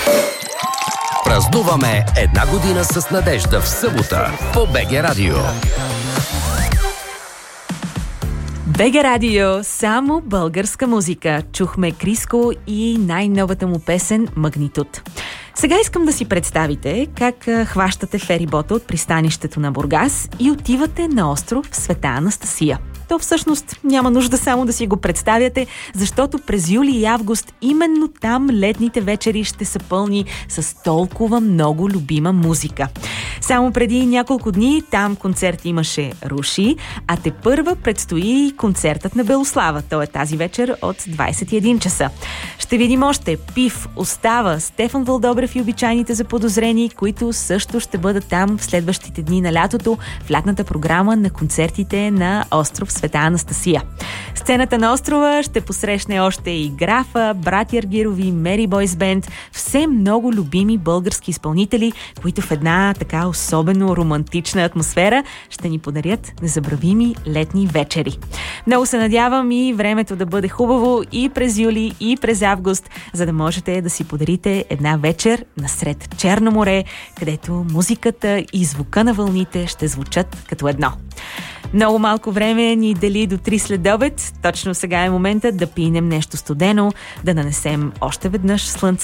Празнуваме една година с надежда в събота по БГ Радио. БГ Радио, само българска музика. Чухме Криско и най-новата му песен «Магнитуд». Сега искам да си представите как хващате ферибота от пристанището на Бургас и отивате на остров Света Анастасия. То всъщност няма нужда само да си го представяте, защото през юли и август именно там летните вечери ще са пълни с толкова много любима музика. Само преди няколко дни там концерт имаше Руши, а тепърва предстои концертът на Белослава. То е тази вечер от 21 часа. Ще видим още Пив, Остава, Стефан Вълдобрев и обичайните заподозрени, които също ще бъдат там в следващите дни на лятото в лятната програма на концертите на остров Света Анастасия. Сцената на острова ще посрещне още и Графа, Братя Аргирови, Мери Бойс Бенд, все много любими български изпълнители, които в една така особено романтична атмосфера ще ни подарят незабравими летни вечери. Много се надявам и времето да бъде хубаво и през юли, и през август, за да можете да си подарите една вечер насред Черно море, където музиката и звука на вълните ще звучат като едно. Много малко време ни дели до 3 следобед. Точно сега е момента да пинем нещо студено, да нанесем още веднъж слънце